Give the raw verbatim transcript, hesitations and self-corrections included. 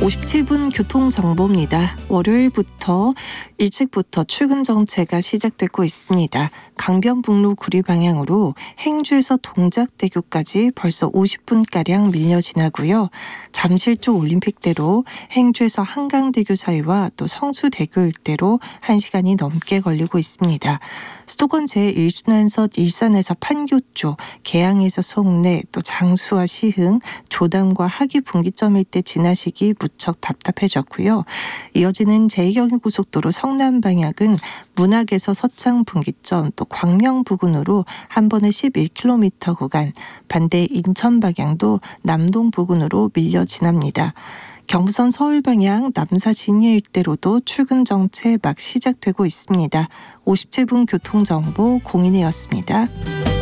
오십칠 분 교통정보입니다. 월요일부터 일찍부터 출근 정체가 시작되고 있습니다. 강변북로 구리 방향으로 행주에서 동작대교까지 벌써 오십 분가량 밀려 지나고요. 잠실 쪽 올림픽대로 행주에서 한강대교 사이와 또 성수대교 일대로 한 시간이 넘게 걸리고 있습니다. 수도권 제일 순환선 일산에서 판교 쪽, 계양에서 송내, 또 장수와 시흥, 조담과 하기 분기점 일대 지나시기 무척 답답해졌고요. 이어지는 제이 경인고속도로 성남 방향은 문학에서 서창 분기점, 또 광명 부근으로 한 번에 십일 킬로미터 구간, 반대 인천 방향도 남동 부근으로 밀려 지납니다. 경부선 서울 방향 남사 진예 일대로도 출근 정체 막 시작되고 있습니다. 오십칠 분 교통정보 공인이었습니다.